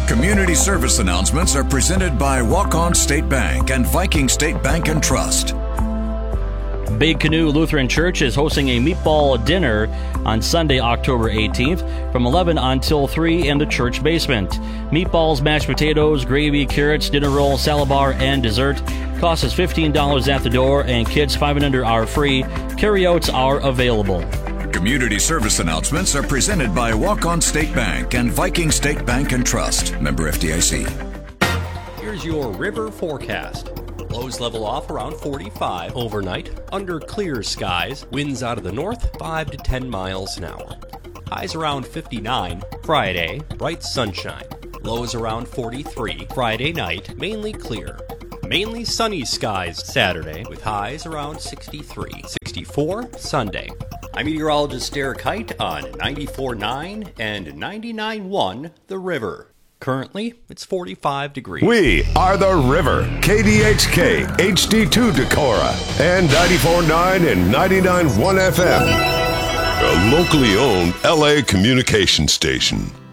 Community service announcements are presented by Walk-On State Bank and Viking State Bank and Trust. Big Canoe Lutheran Church is hosting a meatball dinner on Sunday, October 18th from 11 until 3 in the church basement. Meatballs, mashed potatoes, gravy, carrots, dinner roll, salad bar, and dessert. Cost is $15 at the door, and kids 5 and under are free. Carryouts are available. Community service announcements are presented by Walk-On State Bank and Viking State Bank and Trust. Member FDIC. Here's your river forecast. Lows level off around 45 overnight, under clear skies, winds out of the north 5 to 10 miles an hour. Highs around 59, Friday, bright sunshine. Lows around 43, Friday night, mainly clear. Mainly sunny skies Saturday, with highs around 63, 64 Sunday. I'm meteorologist Derek Height on 94.9 and 99.1 The River. Currently, it's 45 degrees. We are The River, KDHK, HD2 Decorah, and 94.9 and 99.1 FM. A locally owned LA communication station.